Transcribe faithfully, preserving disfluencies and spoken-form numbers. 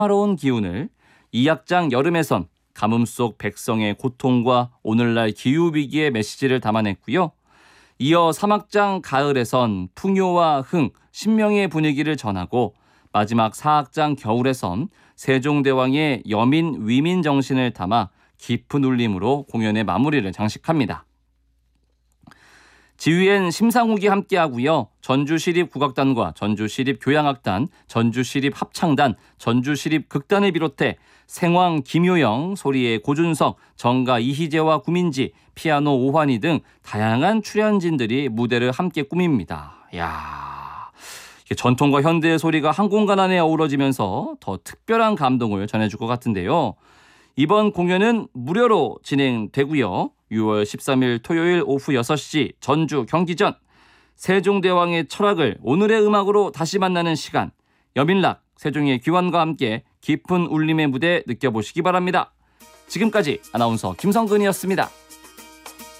평화로운 기운을, 이 악장 여름에선 가뭄 속 백성의 고통과 오늘날 기후위기의 메시지를 담아냈고요. 이어 삼 악장 가을에선 풍요와 흥, 신명의 분위기를 전하고 마지막 사 악장 겨울에선 세종대왕의 여민 위민 정신을 담아 깊은 울림으로 공연의 마무리를 장식합니다. 지휘엔 심상욱이 함께하고요. 전주시립국악단과 전주시립교향악단, 전주시립합창단, 전주시립극단을 비롯해 생황 김효영, 소리의 고준석, 정가 이희재와 구민지, 피아노 오환희 등 다양한 출연진들이 무대를 함께 꾸밉니다. 이야, 전통과 현대의 소리가 한 공간 안에 어우러지면서 더 특별한 감동을 전해줄 것 같은데요. 이번 공연은 무료로 진행되고요. 유월 십삼일 토요일 오후 여섯 시 전주 경기전, 세종대왕의 철학을 오늘의 음악으로 다시 만나는 시간, 여민락, 세종의 귀환과 함께 깊은 울림의 무대 느껴보시기 바랍니다. 지금까지 아나운서 김성근이었습니다.